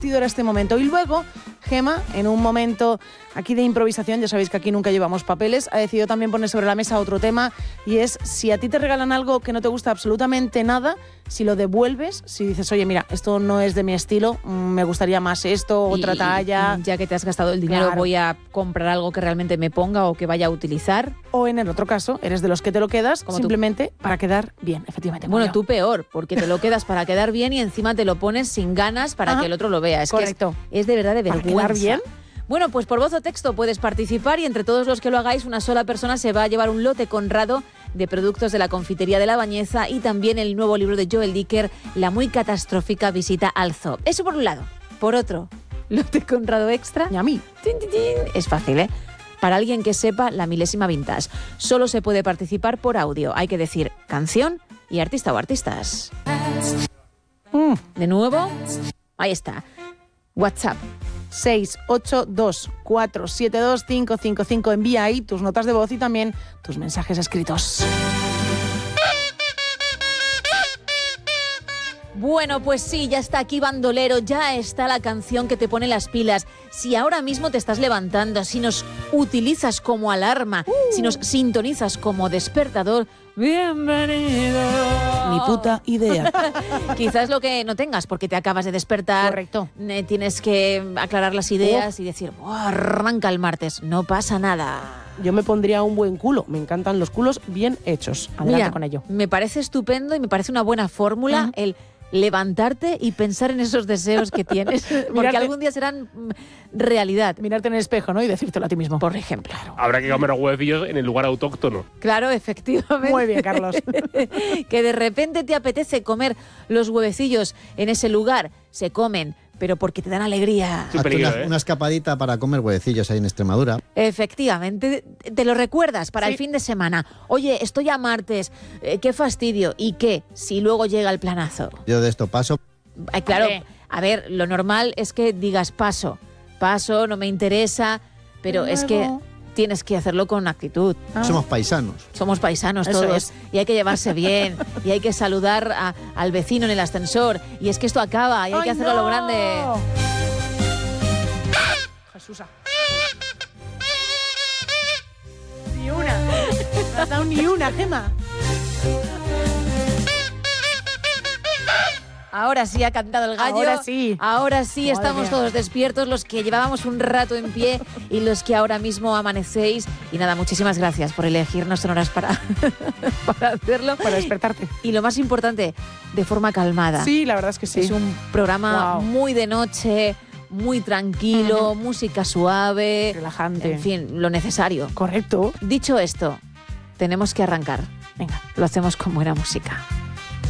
era este momento. Y luego, Gema, en un momento aquí de improvisación, ya sabéis que aquí nunca llevamos papeles, ha decidido también poner sobre la mesa otro tema, y es si a ti te regalan algo que no te gusta absolutamente nada, si lo devuelves, si dices, oye, mira, esto no es de mi estilo, me gustaría más esto, otra talla. Ya que te has gastado el dinero, voy a comprar algo que realmente me ponga o que vaya a utilizar. O en el otro caso, eres de los que te lo quedas como simplemente para quedar bien, efectivamente. Bueno, tú peor, porque te lo quedas para quedar bien y encima te lo pones sin ganas para que el otro lo vea. Es correcto. Que es de verdad de vergüenza. ¿Para quedar bien? Bueno, pues por voz o texto puedes participar y entre todos los que lo hagáis, una sola persona se va a llevar un lote conrado de productos de la confitería de La Bañeza y también el nuevo libro de Joel Dicker, La muy catastrófica visita al zoo. Eso por un lado. Por otro, lote conrado extra. Y a mí. ¡Tin, tin, tin! Es fácil, ¿eh? Para alguien que sepa la milésima vintage. Solo se puede participar por audio. Hay que decir canción y artista o artistas. De nuevo, ahí está. WhatsApp. 682472555. Envía ahí tus notas de voz y también tus mensajes escritos. Bueno, pues sí, ya está aquí Bandolero, ya está la canción que te pone las pilas. Si ahora mismo te estás levantando, si nos utilizas como alarma, si nos sintonizas como despertador, ¡bienvenido! Ni puta idea. Quizás lo que no tengas, porque te acabas de despertar. Correcto. Tienes que aclarar las ideas y decir, arranca el martes, no pasa nada. Yo me pondría un buen culo. Me encantan los culos bien hechos. Adelante. Mira, con ello. Me parece estupendo y me parece una buena fórmula el levantarte y pensar en esos deseos que tienes, porque algún día serán realidad. Mirarte en el espejo, ¿no? Y decírtelo a ti mismo. Por ejemplo. Habrá que comer huevecillos en el lugar autóctono. Claro, efectivamente. Muy bien, Carlos. Que de repente te apetece comer los huevecillos en ese lugar, se comen, pero porque te dan alegría. Una escapadita para comer huevecillos ahí en Extremadura. Efectivamente, te lo recuerdas para el fin de semana. Oye, estoy a martes, qué fastidio. ¿Y qué? Si luego llega el planazo. Yo de esto paso. Claro, a ver, lo normal es que digas paso, no me interesa, pero es que tienes que hacerlo con actitud. Somos paisanos. Somos paisanos todos. Y hay que llevarse bien. Y hay que saludar al vecino en el ascensor. Y es que esto acaba. Y hay que hacerlo a lo grande. Jesús. Ni una. No has dado ni una, Gema. Ahora sí ha cantado el gallo. Ahora sí estamos todos despiertos, los que llevábamos un rato en pie y los que ahora mismo amanecéis. Y nada, muchísimas gracias por elegirnos sonoras para hacerlo. Para despertarte. Y lo más importante, de forma calmada. Sí, la verdad es que sí. Es un programa muy de noche, muy tranquilo, música suave. Relajante. En fin, lo necesario. Correcto. Dicho esto, tenemos que arrancar. Venga, lo hacemos con buena música.